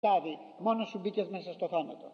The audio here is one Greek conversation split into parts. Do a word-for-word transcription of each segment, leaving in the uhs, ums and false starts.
μόνο σου μπήκες μέσα στο θάνατο.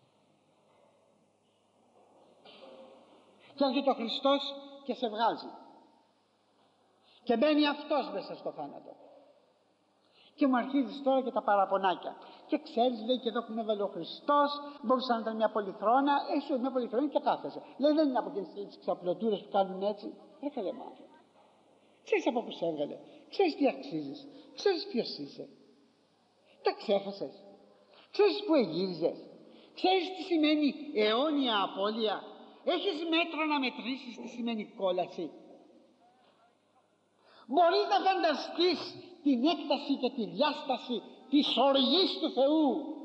Και έρχεται ο Χριστός και σε βγάζει και μπαίνει αυτός μέσα στο θάνατο. Και μου αρχίζεις τώρα και τα παραπονάκια. Και ξέρεις, λέει, και εδώ που με έβαλε ο Χριστός, μπορούσε να ήταν μια πολυθρόνα. Έχει μια πολυθρόνα και κάθεσαι. Λέει, δεν είναι από εκείνες τις ξαπλωτούρες που κάνουν έτσι. Έφερε μ' άνθρωπο. Ξέρεις από πού σε έβγαλε. Ξέρεις τι αξίζεις. Ξέρεις ποιος είσαι. Τα ξέχασες. Ξέρεις που εγύριζες. Ξέρεις τι σημαίνει αιώνια απώλεια. Έχεις μέτρο να μετρήσεις τι σημαίνει κόλαση. Μπορείς να φανταστείς την έκταση και τη διάσταση της οργής του Θεού.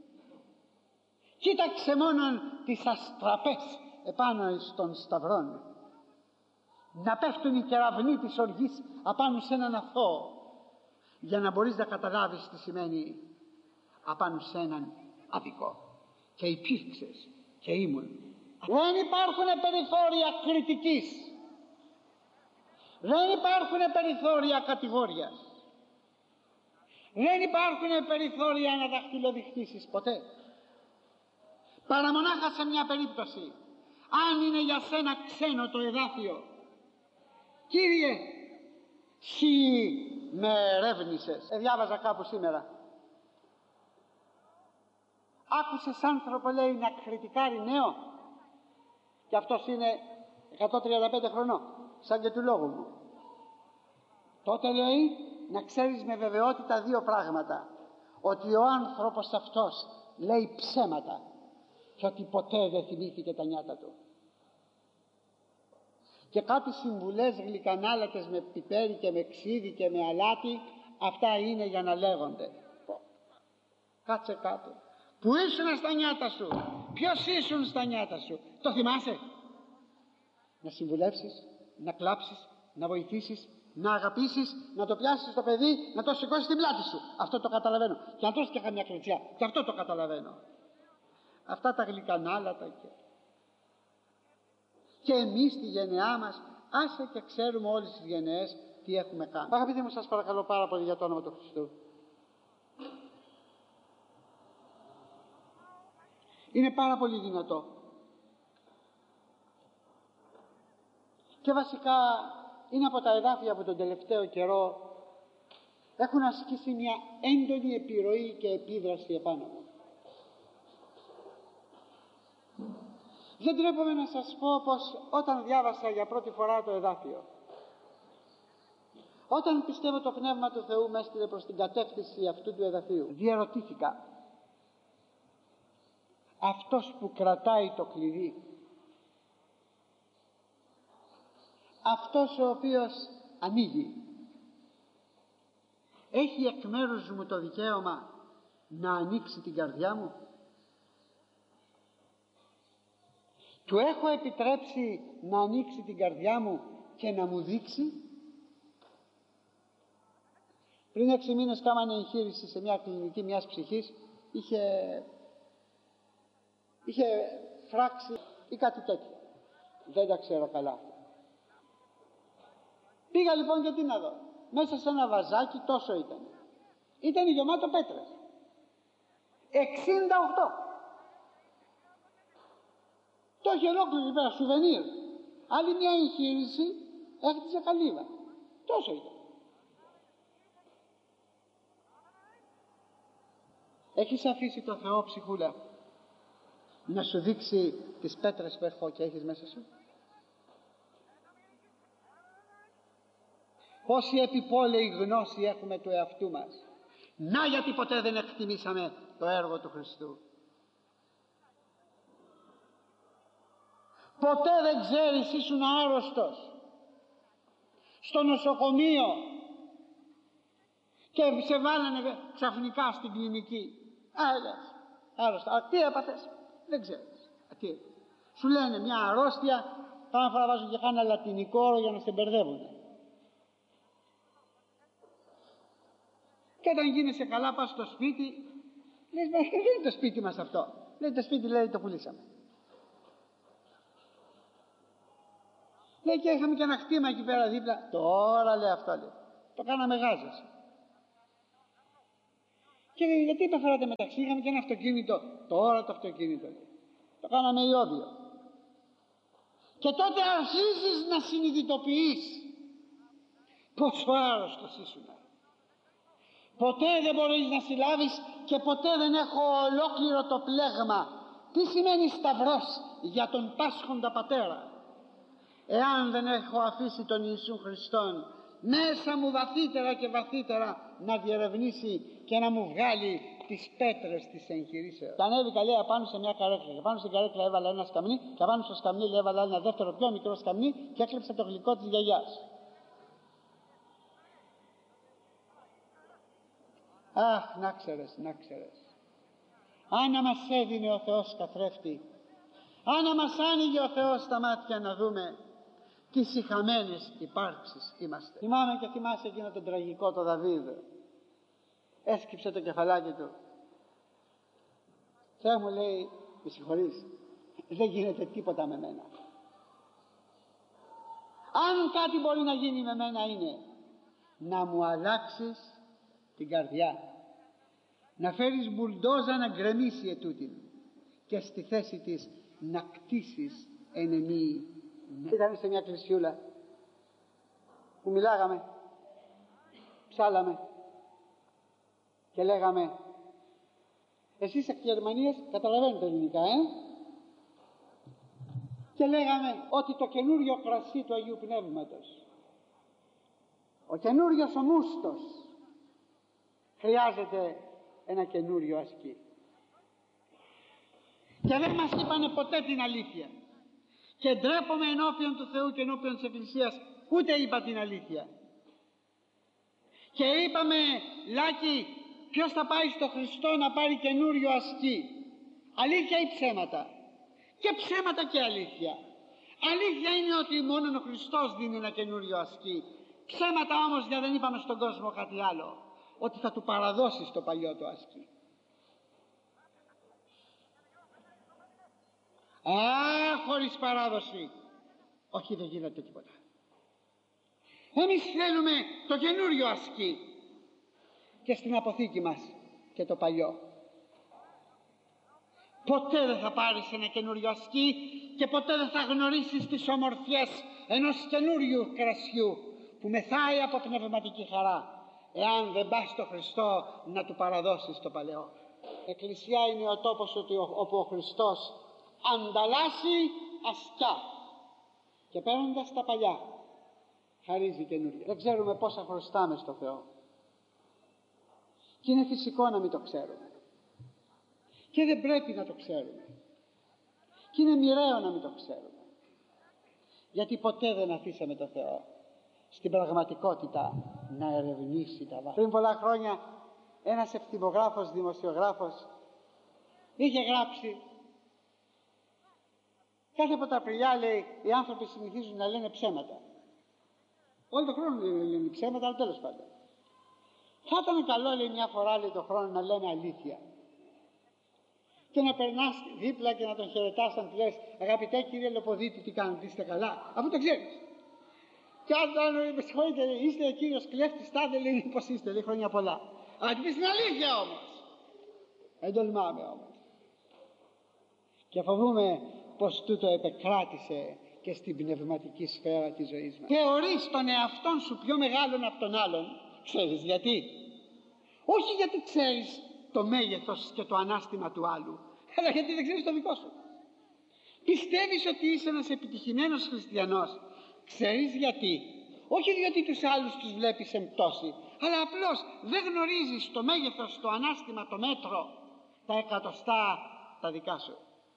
Κοίταξε μόνον τις αστραπές επάνω στον σταυρόν, να πέφτουν οι κεραυνοί της οργής απάνω σε έναν αθώο, για να μπορείς να καταλάβεις τι σημαίνει απάνω σε έναν αδικό. Και υπήρξες και ήμουν. Δεν υπάρχουν περιθώρια κριτικής. Δεν υπάρχουν περιθώρια κατηγόριας. Δεν υπάρχουν περιθώρια να δαχτυλοδειχτήσεις ποτέ. Παρά μονάχα σε μια περίπτωση, αν είναι για σένα ξένο το εδάφιο. Κύριε, σύ με ερεύνησες. Ε, διάβαζα κάπου σήμερα. Άκουσες άνθρωπο, λέει, να κριτικάρει νέο, και αυτός είναι εκατόν τριάντα πέντε χρονών, σαν και του λόγου μου. Τότε, λέει, να ξέρεις με βεβαιότητα δύο πράγματα: ότι ο άνθρωπος αυτός λέει ψέματα και ότι ποτέ δεν θυμήθηκε τα νιάτα του. Και κάτι συμβουλές γλυκανάλατες με πιπέρι και με ξύδι και με αλάτι, αυτά είναι για να λέγονται. Κάτσε κάτω. Πού ήσουν στα νιάτα σου? Ποιος ήσουν στα νιάτα σου? Το θυμάσαι? Να συμβουλεύσεις, να κλάψεις, να βοηθήσεις, να αγαπήσεις, να το πιάσεις το παιδί, να το σηκώσεις στην πλάτη σου. Αυτό το καταλαβαίνω. Και να τρως και καμιά κλωτσιά. Και αυτό το καταλαβαίνω. Αυτά τα γλυκανάλατα και... και εμείς στη γενεά μας, άσε και ξέρουμε όλες τις γενναίες τι έχουμε κάνει. Αγαπητοί μου, σας παρακαλώ πάρα πολύ για το όνομα του Χριστού. Είναι πάρα πολύ δυνατό. Και βασικά είναι από τα εδάφια που τον τελευταίο καιρό έχουν ασκήσει μια έντονη επιρροή και επίδραση επάνω μου. Δεν τρέπομαι να σας πω πως όταν διάβασα για πρώτη φορά το εδάφιο, όταν πιστεύω το Πνεύμα του Θεού με έστειλε προς την κατεύθυνση αυτού του εδαφίου, διαρωτήθηκα, αυτός που κρατάει το κλειδί, αυτός ο οποίος ανοίγει, έχει εκ μέρους μου το δικαίωμα να ανοίξει την καρδιά μου? Του έχω επιτρέψει να ανοίξει την καρδιά μου και να μου δείξει? Πριν έξι μήνες κάμανε εγχείρηση σε μια κλινική μιας ψυχής, είχε, είχε φράξει ή κάτι τέτοιο, δεν τα ξέρω καλά. Πήγα λοιπόν και τι να δω, μέσα σε ένα βαζάκι, τόσο ήταν, ήταν γεμάτο πέτρες, εξήντα οκτώ. Το είχε ολόκληρη πέρα, σουβενίρ. Άλλη μια εγχείρηση έχτιζε καλύβα. Τόσο ήταν. Έχεις αφήσει το Θεό, ψυχούλα, να σου δείξει τις πέτρες που έχω και έχεις μέσα σου? Πόση επιπόλαιη γνώση έχουμε του εαυτού μας. Να γιατί ποτέ δεν εκτιμήσαμε το έργο του Χριστού. Ποτέ δεν ξέρεις, ήσουν άρρωστος στο νοσοκομείο και σε βάλανε ξαφνικά στην κλινική. Άλλες, άρρωστα. Α, τι έπαθες? Δεν ξέρεις. Α, τι. Σου λένε μια αρρώστια, κάθε φορά βάζουν και κάνα λατινικό όρο για να σε μπερδεύουν. Και όταν γίνεσαι καλά, πας στο σπίτι, λες, δεν είναι το σπίτι μας αυτό. Λέει, το σπίτι, λέει, το πουλήσαμε. Λέει, και είχαμε και ένα χτήμα εκεί πέρα δίπλα. Τώρα, λέει, αυτό, λέει, το κάναμε γάζες. Και λέει, γιατί υπεφεράτε μεταξύ, είχαμε και ένα αυτοκίνητο. Τώρα το αυτοκίνητο λέει, το κάναμε ιόδιο. Και τότε αρχίζεις να συνειδητοποιείς πόσο άρρωστος ήσουν. Ποτέ δεν μπορείς να συλλάβεις και ποτέ δεν έχω ολόκληρο το πλέγμα τι σημαίνει σταυρός για τον πάσχοντα πατέρα, εάν δεν έχω αφήσει τον Ιησού Χριστόν μέσα μου βαθύτερα και βαθύτερα να διερευνήσει και να μου βγάλει τις πέτρες της εγχειρήσεως. Και ανέβηκα λέει απάνω σε μια καρέκλα, και πάνω στην καρέκλα έβαλα ένα σκαμνί, και απάνω στο σκαμνί λέει, έβαλα ένα δεύτερο πιο μικρό σκαμνί και έκλεψα το γλυκό της γιαγιάς. Αχ, να ξέρεις, να ξέρεις, αν να μας έδινε ο Θεός καθρέφτη, αν να μας άνοιγε ο Θεός τα μάτια να δούμε τι σιχαμένες υπάρξεις είμαστε. Θυμάμαι και θυμάσαι εκείνο τον τραγικό το Δαβίδ. Έσκυψε το κεφαλάκι του. Θεέ μου λέει, με συγχωρείς, δεν γίνεται τίποτα με μένα. Αν κάτι μπορεί να γίνει με μένα είναι να μου αλλάξεις την καρδιά, να φέρεις μπουλντόζα να γκρεμίσει ετούτην και στη θέση της να κτίσεις εν εμεί. Ήταν σε μια κλεισιούλα που μιλάγαμε, ψάλαμε και λέγαμε, εσείς εκ Γερμανίας καταλαβαίνετε ελληνικά, ε? Και λέγαμε ότι το καινούριο κρασί του Αγίου Πνεύματος, ο καινούριος ο μούστος, χρειάζεται ένα καινούριο ασκή. Και δεν μας είπανε ποτέ την αλήθεια. Και ντρέπομαι ενώπιον του Θεού και ενώπιον της Εκκλησίας, ούτε είπα την αλήθεια. Και είπαμε, Λάκη, ποιος θα πάει στο Χριστό να πάρει καινούριο ασκή? Αλήθεια ή ψέματα? Και ψέματα και αλήθεια. Αλήθεια είναι ότι μόνο ο Χριστός δίνει ένα καινούριο ασκή. Ψέματα όμως, για δεν είπαμε στον κόσμο κάτι άλλο, ότι θα του παραδώσεις το παλιό το ασκή. Α, χωρίς παράδοση, όχι, δεν γίνεται τίποτα. Εμείς θέλουμε το καινούριο ασκή και στην αποθήκη μας και το παλιό. Ποτέ δεν θα πάρεις ένα καινούριο ασκή και ποτέ δεν θα γνωρίσεις τις ομορφιές ενός καινούριου κρασιού που μεθάει από πνευματική χαρά, εάν δεν πας στο Χριστό να του παραδώσεις το παλαιό. Εκκλησιά είναι ο τόπος όπου ο Χριστός ανταλλάσσει ασκιά και παίρνοντας τα παλιά χαρίζει καινούρια. Δεν ξέρουμε πόσα χρωστάμε στο Θεό και είναι φυσικό να μην το ξέρουμε και δεν πρέπει να το ξέρουμε και είναι μοιραίο να μην το ξέρουμε, γιατί ποτέ δεν αφήσαμε το Θεό στην πραγματικότητα να ερευνήσει τα βάθη. Πριν πολλά χρόνια ένας ευθυμογράφος, δημοσιογράφος, είχε γράψει, κάθε από τα Απριλιά λέει, οι άνθρωποι συνηθίζουν να λένε ψέματα. Όλο τον χρόνο λένε ψέματα, αλλά τέλος πάντων. Θα ήταν καλό, λέει, μια φορά λέει, το χρόνο να λέμε αλήθεια. Και να περνάς δίπλα και να τον χαιρετάς, να του λες, αγαπητέ κύριε Λοποδίτη, τι κάνετε, είστε καλά? Αφού το ξέρεις. Και αν με συγχωρείτε, είστε ο κύριος κλέφτης, τάδε, λέει, πως είστε, λέει, χρόνια πολλά. Αλλά του πεις την αλήθεια όμως. Δεν τολμάμε όμως. Και φοβούμε πως τούτο επεκράτησε και στην πνευματική σφαίρα της ζωής μας. Θεωρείς τον εαυτόν σου πιο μεγάλον από τον άλλον. Ξέρεις γιατί? Όχι γιατί ξέρεις το μέγεθος και το ανάστημα του άλλου, αλλά γιατί δεν ξέρεις το δικό σου. Πιστεύεις ότι είσαι ένας επιτυχημένος χριστιανός. Ξέρεις γιατί? Όχι γιατί τους άλλους τους βλέπεις εν πτώση, αλλά απλώς δεν γνωρίζεις το μέγεθος, το ανάστημα, το μέτρο, τα εκατοστά τα δικά σου.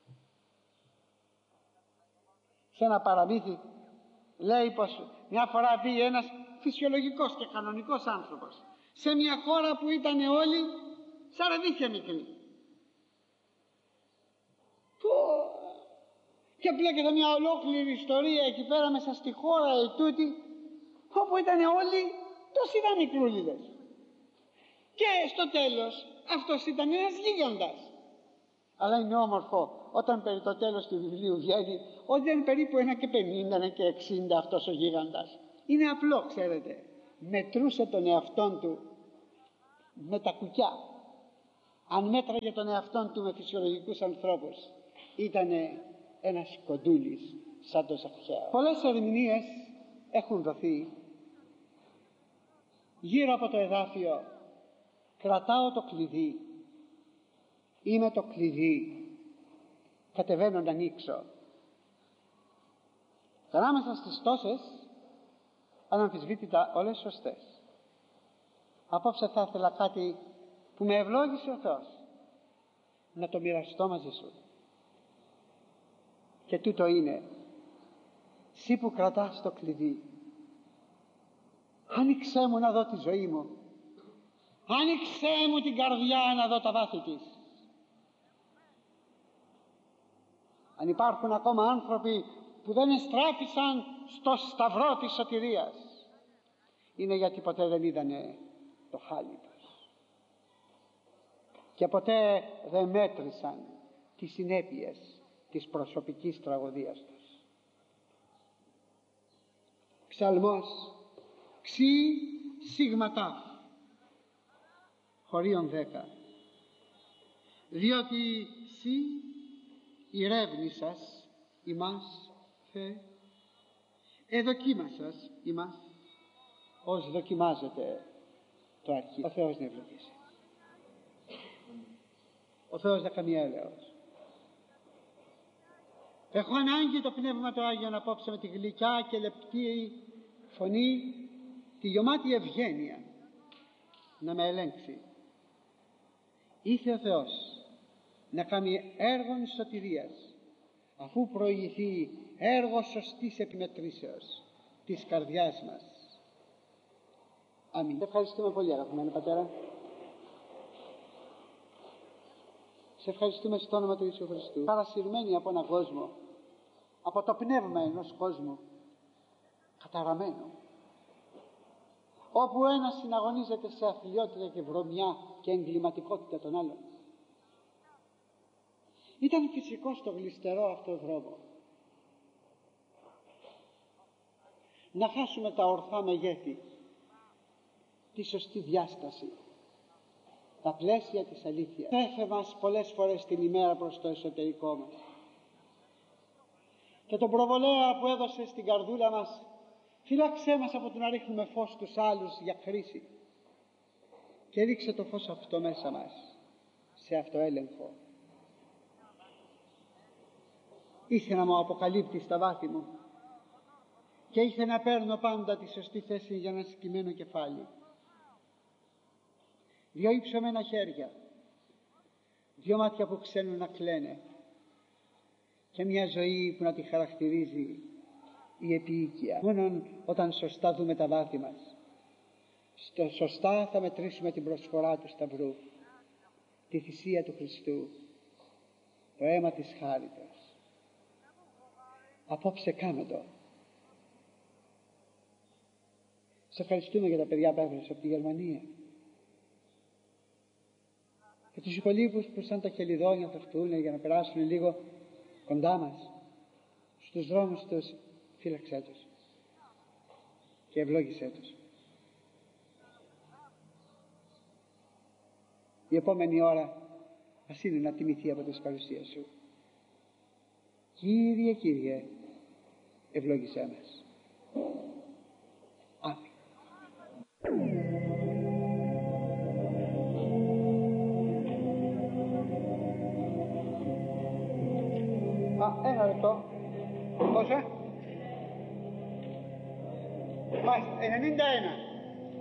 Σε ένα παραμύθι λέει πως μια φορά πήγε ένας φυσιολογικός και κανονικός άνθρωπος σε μια χώρα που ήταν όλοι σαν ρεβίθια μικρή. Και πλέκεται μια ολόκληρη ιστορία εκεί πέρα μέσα στη χώρα ετούτη, όπου ήταν όλοι τόσοι ήταν μικρούλιδες. Και στο τέλος αυτός ήταν ένας γίγαντας. Αλλά είναι όμορφο όταν περί το τέλος του βιβλίου βγαίνει ότι ήταν περίπου ένα και πενήντα, ένα και εξήντα αυτός ο γίγαντας. Είναι απλό, ξέρετε. Μετρούσε τον εαυτόν του με τα κουκιά. αν μέτραγε τον εαυτόν του με φυσιολογικούς ανθρώπους, ήταν ένας κοντούλης σαν το Ζαχαίο. Πολλές ερμηνείες έχουν δοθεί γύρω από το εδάφιο «Κρατάω το κλειδί, είμαι το κλειδί, κατεβαίνω να ανοίξω». Ανάμεσα στις τόσες, αναμφισβήτητα όλες σωστές. Απόψε θα ήθελα κάτι που με ευλόγησε ο Θεός, να το μοιραστώ μαζί σου. Και τούτο είναι: εσύ που κρατάς το κλειδί, άνοιξέ μου να δω τη ζωή μου, άνοιξέ μου την καρδιά να δω τα βάθη της. Αν υπάρχουν ακόμα άνθρωποι που δεν εστράφησαν στο σταυρό της σωτηρίας, είναι γιατί ποτέ δεν είδανε το χάλι τους και ποτέ δεν μέτρησαν τις συνέπειες της προσωπικής τραγωδίας τους. Ψαλμός ξι σίγματα χωρίον δέκα. Διότι σι ηρεύνησας ημάς Θεέ, εδοκίμασας ημάς ως δοκιμάζεται το αρχείο. Ο Θεός να ευλογήσει, ο Θεός να κάνει έλεος. Έχω ανάγκη το Πνεύμα το Άγιο απόψε με τη γλυκιά και λεπτή φωνή, τη γεμάτη ευγένεια, να με ελέγξει. Ήθε ο Θεός να κάνει έργο σωτηρίας, αφού προηγηθεί έργο σωστής επιμετρήσεως της καρδιάς μας. Αμήν. Σε ευχαριστούμε πολύ, αγαπημένο Πατέρα. Σε ευχαριστούμε στο όνομα του Ιησού Χριστού, παρασυρμένοι από έναν κόσμο, από το πνεύμα ενός κόσμου καταραμένο, όπου ένας συναγωνίζεται σε αθλιότητα και βρωμιά και εγκληματικότητα των άλλων. Ήταν φυσικό στο γλιστερό αυτό δρόμο να χάσουμε τα ορθά μεγέθη, τη σωστή διάσταση, τα πλαίσια της αλήθειας. Τρέφε μας πολλές φορές την ημέρα προς το εσωτερικό μας, και τον προβολέα που έδωσε στην καρδούλα μας, φύλαξέ μας από το να ρίχνουμε φως στους άλλους για χρήση, και ρίξε το φως αυτό μέσα μας σε αυτοέλεγχο. Ήθελα να μου αποκαλύπτει τα βάθη μου, και ήθελα να παίρνω πάντα τη σωστή θέση για ένα σκυμμένο κεφάλι. Δυο υψωμένα χέρια, δυο μάτια που ξέρουν να κλαίνε, και μια ζωή που να τη χαρακτηρίζει η επίοικια. Μόνο όταν σωστά δούμε τα βάθη μας, στο σωστά θα μετρήσουμε την προσφορά του Σταυρού, τη θυσία του Χριστού, το αίμα της χάριτας. Απόψε κάμε το. Σε ευχαριστούμε για τα παιδιά που έφερες από τη Γερμανία, και τους υπολείπους που σαν τα χελιδόνια θα έρθουν για να περάσουν λίγο κοντά μας στους δρόμους τους. Φύλαξέ τους και ευλόγησέ τους. Η επόμενη ώρα ας είναι να τιμηθεί από τις παρουσίες σου. Κύριε, Κύριε, ευλόγησέ μας. Αμήν. Α, ένα λεπτό. Πόσα? Μάλιστα, ενενήντα ένα.